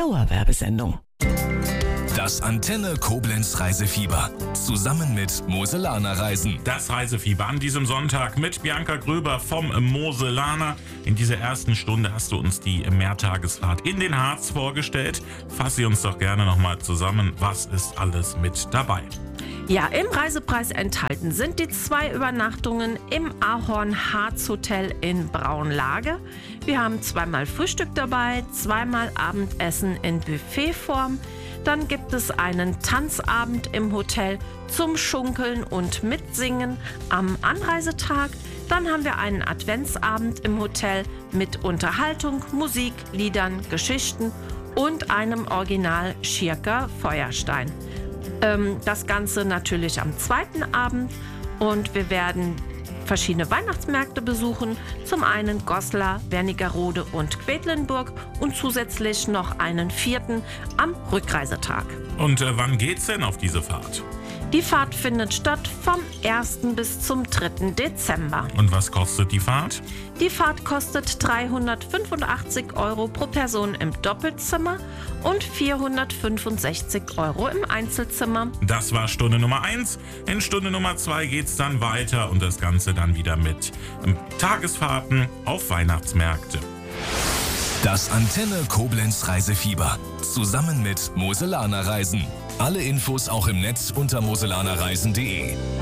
Dauerwerbesendung. Das Antenne Koblenz Reisefieber. Zusammen mit Moselaner Reisen. Das Reisefieber an diesem Sonntag mit Bianca Gröber vom Moselaner. In dieser ersten Stunde hast du uns die Mehrtagesfahrt in den Harz vorgestellt. Fass sie uns doch gerne nochmal zusammen. Was ist alles mit dabei? Ja, im Reisepreis enthalten sind die 2 Übernachtungen im Ahorn Harz Hotel in Braunlage. Wir haben 2-mal Frühstück dabei, 2-mal Abendessen in Buffetform. Dann gibt es einen Tanzabend im Hotel zum Schunkeln und Mitsingen am Anreisetag. Dann haben wir einen Adventsabend im Hotel mit Unterhaltung, Musik, Liedern, Geschichten und einem Original Schirker Feuerstein. Das Ganze natürlich am zweiten Abend und wir werden verschiedene Weihnachtsmärkte besuchen. Zum einen Goslar, Wernigerode und Quedlinburg und zusätzlich noch einen 4. am Rückreisetag. Und wann geht's denn auf diese Fahrt? Die Fahrt findet statt vom 1. bis zum 3. Dezember. Und was kostet die Fahrt? Die Fahrt kostet 385 € pro Person im Doppelzimmer und 465 € im Einzelzimmer. Das war Stunde Nummer 1. In Stunde Nummer 2 geht's dann weiter und das Ganze dann wieder mit Tagesfahrten auf Weihnachtsmärkte. Das Antenne Koblenz Reisefieber. Zusammen mit Moselaner Reisen. Alle Infos auch im Netz unter moselanerreisen.de.